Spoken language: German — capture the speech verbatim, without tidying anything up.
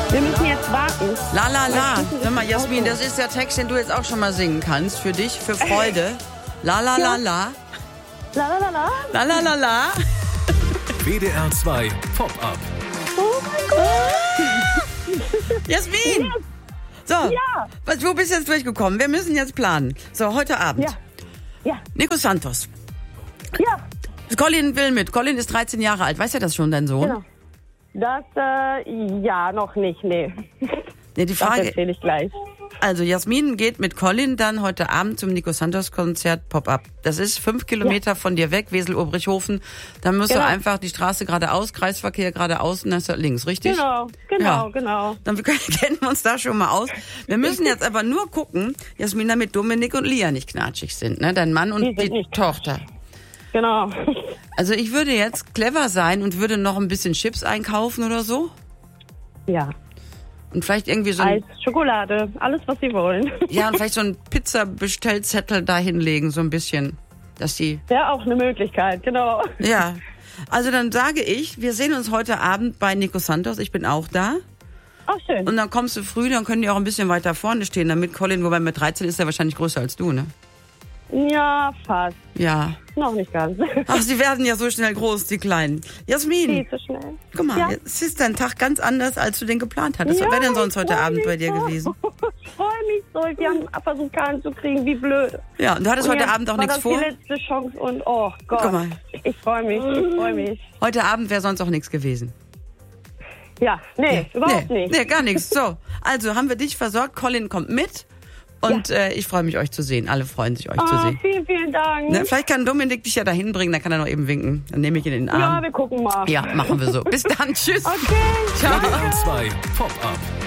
Wir müssen jetzt warten. La la la. Hör mal, Jasmin, das ist der Text, den du jetzt auch schon mal singen kannst. Für dich, für Freude. La la la la. La la la la. La la la la. W D R zwei Pop-Up. Oh mein Gott. Jasmin! So, Ja. was, wo bist du jetzt durchgekommen? Wir müssen jetzt planen. So, heute Abend. Ja. Ja. Nico Santos. Ja. Colin will mit. Colin ist dreizehn Jahre alt. Weiß ja das schon, dein Sohn? Genau. Das, äh, ja, noch nicht, nee. Nee, die Das Frage, erzähle ich gleich. also Jasmin geht mit Colin dann heute Abend zum Nico Santos Konzert Pop-Up. Das ist fünf Kilometer ja. von dir weg, Wesel-Obrichhofen. Dann musst genau. du einfach die Straße geradeaus, Kreisverkehr geradeaus und dann ist das links, richtig? Genau, genau, ja. genau. Dann kennen wir uns da schon mal aus. Wir müssen jetzt aber nur gucken, Jasmin, damit Dominik und Lia nicht knatschig sind, ne? Dein Mann und die, die Tochter. Genau. Also ich würde jetzt clever sein und würde noch ein bisschen Chips einkaufen oder so. Ja. Und vielleicht irgendwie so ein... Eis, Schokolade, alles, was sie wollen. Ja, und vielleicht so ein Pizza-Bestellzettel da hinlegen, so ein bisschen, dass die... Ja, auch eine Möglichkeit, genau. Ja, also dann sage ich, wir sehen uns heute Abend bei Nico Santos, ich bin auch da. Ach, schön. Und dann kommst du früh, dann können die auch ein bisschen weiter vorne stehen, damit Colin, wobei mit dreizehn ist er wahrscheinlich größer als du, ne? Ja, fast. Ja. Noch nicht ganz. Ach, sie werden ja so schnell groß, die Kleinen. Jasmin. Viel zu schnell. Guck mal, ja. jetzt ist dein Tag ganz anders, als du den geplant hattest. Ja, Was wäre denn sonst heute Abend bei dir so. gewesen? Ich freue mich so. Wir haben versucht, Karten zu kriegen. Wie blöd. Ja, und du hattest und heute Abend auch war nichts das vor? Die letzte Chance und oh Gott. Guck mal. Ich freue mich. Ich freue mich. Heute Abend wäre sonst auch nichts gewesen. Ja, nee, nee überhaupt nee, nicht. Nee, gar nichts. So, also haben wir dich versorgt. Colin kommt mit. Und ja. äh, ich freue mich, euch zu sehen. Alle freuen sich, euch oh, zu sehen. Vielen, vielen Dank. Ne, vielleicht kann Dominik dich ja dahin bringen, dann kann er noch eben winken. Dann nehme ich ihn in den Arm. Ja, wir gucken mal. Ja, machen wir so. Bis dann. Tschüss. Okay. Ciao. W D R zwei Pop-Up.